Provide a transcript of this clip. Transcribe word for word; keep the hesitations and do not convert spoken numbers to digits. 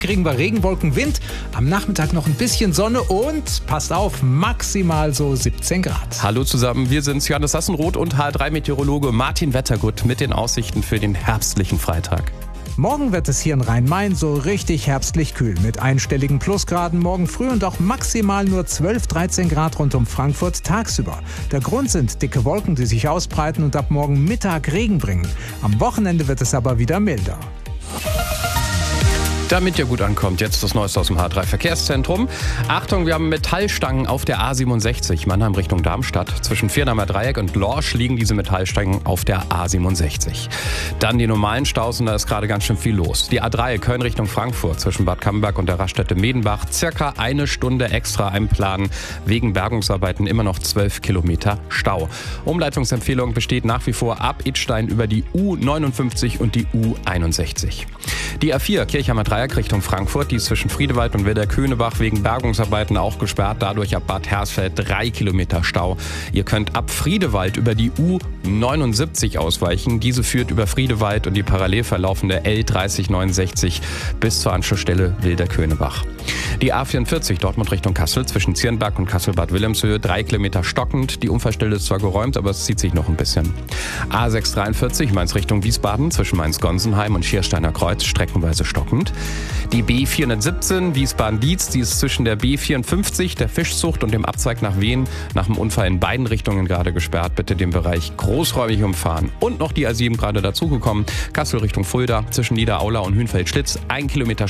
Kriegen wir Regenwolken, Wind, am Nachmittag noch ein bisschen Sonne und, passt auf, maximal so siebzehn Grad. Hallo zusammen, wir sind's, Johannes Sassenroth und H drei Meteorologe Martin Wettergut mit den Aussichten für den herbstlichen Freitag. Morgen wird es hier in Rhein-Main so richtig herbstlich kühl mit einstelligen Plusgraden morgen früh und auch maximal nur zwölf, dreizehn Grad rund um Frankfurt tagsüber. Der Grund sind dicke Wolken, die sich ausbreiten und ab morgen Mittag Regen bringen. Am Wochenende wird es aber wieder milder. Damit ihr gut ankommt, jetzt das Neueste aus dem H drei Verkehrszentrum. Achtung, wir haben Metallstangen auf der A siebenundsechzig, Mannheim Richtung Darmstadt. Zwischen Viernheimer Dreieck und Lorsch liegen diese Metallstangen auf der A siebenundsechzig. Dann die normalen Staus und da ist gerade ganz schön viel los. Die A drei Köln Richtung Frankfurt zwischen Bad Camberg und der Raststätte Medenbach. Circa eine Stunde extra einplanen. Wegen Bergungsarbeiten immer noch zwölf Kilometer Stau. Umleitungsempfehlung besteht nach wie vor ab Idstein über die U neunundfünfzig und die U einundsechzig. Die A vier Kirchheimer Dreieck Richtung Frankfurt, die ist zwischen Friedewald und Wilder-Könebach wegen Bergungsarbeiten auch gesperrt. Dadurch ab Bad Hersfeld drei Kilometer Stau. Ihr könnt ab Friedewald über die U neunundsiebzig ausweichen. Diese führt über Friedewald und die parallel verlaufende L dreißig neunundsechzig bis zur Anschlussstelle Wilder-Könebach. Die A vierundvierzig Dortmund Richtung Kassel zwischen Zierenberg und Kassel-Bad Wilhelmshöhe drei Kilometer stockend. Die Unfallstelle ist zwar geräumt, aber es zieht sich noch ein bisschen. A sechshundertdreiundvierzig Mainz Richtung Wiesbaden zwischen Mainz-Gonsenheim und Schiersteiner Kreuz streckenweise stockend. Die B vierhundertsiebzehn Wiesbaden-Dietz, die ist zwischen der B vierundfünfzig, der Fischzucht und dem Abzweig nach Wien nach dem Unfall in beiden Richtungen gerade gesperrt. Bitte den Bereich großräumig umfahren. Und noch die A sieben gerade dazugekommen. Kassel Richtung Fulda zwischen Niederaula und Hünfeld-Schlitz. Ein Kilometer